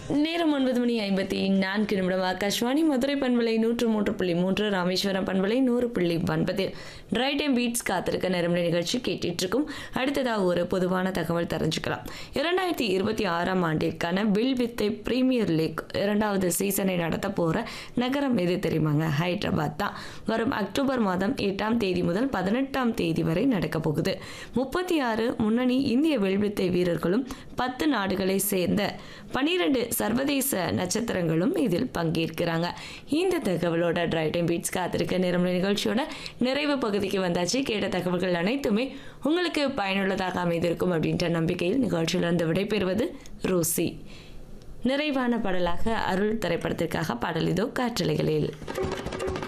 நேரம் 9:54 ஆகாஷ்வாணி மதுரை பண்பலை 103.3 ராமேஸ்வரம் பண்பலை 100.9 ரைட் டைம் பீட்ஸ் காத்திருக்க நேரம் நிகழ்ச்சி கேட்டுட்டு இருக்கும். அடுத்ததாக ஒரு பொதுவான தகவல் தெரிஞ்சுக்கலாம். 2026ஆம் ஆண்டிற்கான வில் வித்தை பிரீமியர் லீக் 2வது சீசனை நடத்த போற நகரம் எது தெரியுமாங்க? ஹைதராபாத் தான். வரும் அக்டோபர் மாதம் 8ஆம் தேதி முதல் 18ஆம் தேதி வரை நடக்க போகுது. 36 முன்னணி இந்திய வில்வித்தை வீரர்களும் 10 நாடுகளை சேர்ந்த 12 சர்வதேச நட்சத்திரங்களும் இதில் பங்கேற்கிறாங்க. இந்த தகவலோட ரைட் டைம் பீட்ஸ் காத்திருக்க நேரம் நிகழ்ச்சியோட நிறைவு பகுதிக்கு வந்தாச்சு. கேட்ட தகவல்கள் அனைத்துமே உங்களுக்கு பயனுள்ளதாக அமைந்திருக்கும் அப்படின்ற நம்பிக்கையில் நிகழ்ச்சியிலிருந்து விடைபெறுவது ரோசி. நிறைவான பாடலாக அருள் திரைப்படத்திற்காக பாடல் இதோ காற்றலைகளில்.